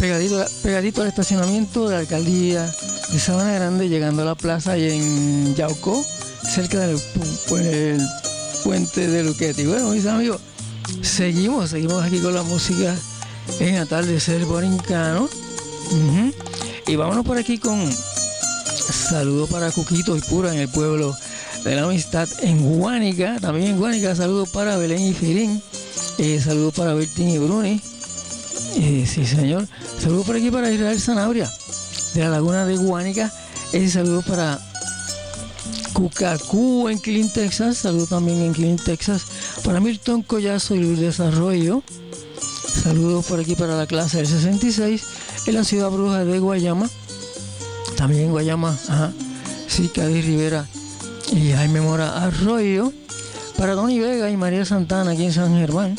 pegadito al estacionamiento de la alcaldía de Sabana Grande, llegando a la plaza y en Yauco, cerca del puente de Luquete. Y bueno, mis amigos, seguimos aquí con la música en Atardecer Borincano. Y vámonos por aquí con saludos para Cuquito y Pura en el pueblo de la Amistad en Guánica. También en Guánica, saludos para Belén y Firín. Saludos para Bertín y Bruni. Sí, señor. Saludos por aquí para Israel Sanabria de la Laguna de Guánica. Saludos para Cucacú en Killeen, Texas. Saludos también en Killeen, Texas para Milton Collazo y Luis Desarrollo. Saludos por aquí para la clase del 66 en la ciudad bruja de Guayama. También en Guayama, sí, Cádiz Rivera y Jaime Mora Arroyo. Para Tony Vega y María Santana aquí en San Germán.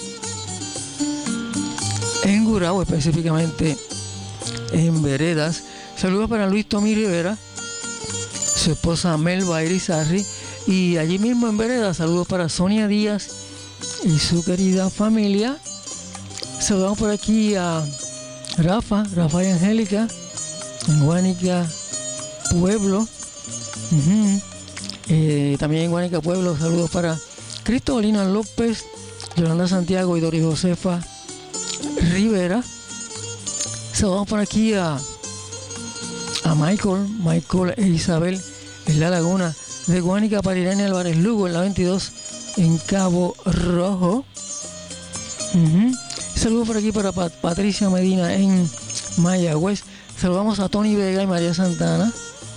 En Gurabo, específicamente en Veredas. Saludos para Luis Tommy Rivera, su esposa Melba Irizarri. Y allí mismo en Veredas, saludos para Sonia Díaz y su querida familia. Saludamos por aquí a Rafa y Angélica en Guánica Pueblo. También en Guánica Pueblo, saludos para Cristolina López, Yolanda Santiago y Dori Josefa Rivera. Saludamos por aquí a Michael e Isabel en la Laguna de Guánica, para Irene Álvarez Lugo en la 22 en Cabo Rojo. Saludos por aquí para Patricia Medina en Mayagüez. Saludamos a Tony Vega y María Santana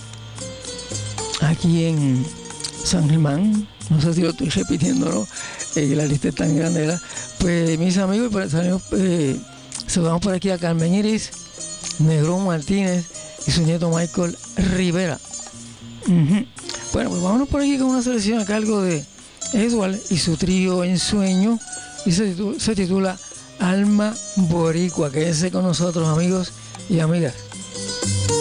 aquí en San Germán. No sé si lo estoy repitiendo, ¿no? La lista es tan grande, ¿verdad? Pues mis amigos, saludamos por aquí a Carmen Iris, Negrón Martínez y su nieto Michael Rivera. Bueno, pues vámonos por aquí con una selección a cargo de Edward y su trío Ensueño, y se titula Alma Boricua. Quédense con nosotros, amigos y amigas.